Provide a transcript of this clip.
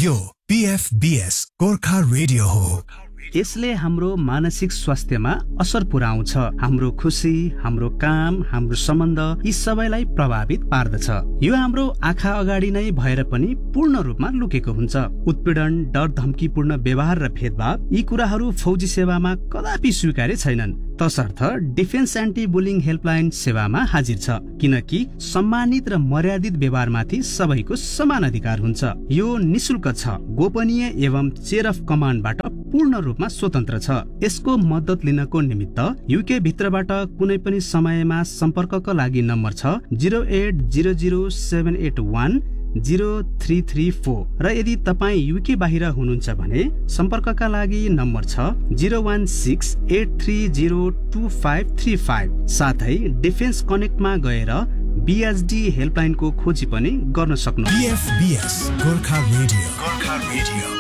यो PFBS Gorkha radio हो। यसले हाम्रो मानसिक स्वास्थ्यमा असर पुर्याउँछ। हाम्रो खुशी, हाम्रो काम, हाम्रो सम्बन्ध यी सबैलाई प्रभावित पार्दछ। यो हाम्रो आँखा अगाडि नै भएर पनि पूर्ण रूपमा लुकेको हुन्छ। उत्पीडन, डर, धम्कीपूर्ण व्यवहार र भेदभाव यी कुराहरू फौजी सेवामा कदापि स्वीकार्य छैनन्। तसर्थ डिफेन्स एन्टी बुलिङ हेल्पलाइन सेवामा हाजिर छ, किनकि सम्मानित र मर्यादित व्यवहारमाथि सबैको समान अधिकार हुन्छ। यो निशुल्क छ, गोपनीय एवं चेयर अफ कमान्डबाट पूर्ण रूपमा स्वतन्त्र छ। यसको मद्दत लिनको निमित्त युके भित्रबाट कुनै पनि समयमा सम्पर्कका लागि नम्बर छ 080078103334 र यदि तपाई युके बाहिर हुनुहुन्छ भने सम्पर्कका लागि नम्बर छ 01683025535। साथै डिफेन्स कनेक्टमा गएर BSD हेल्पलाइनको खोजी पनि गर्न सक्नुहुन्छ। PFBS Gorkha radio.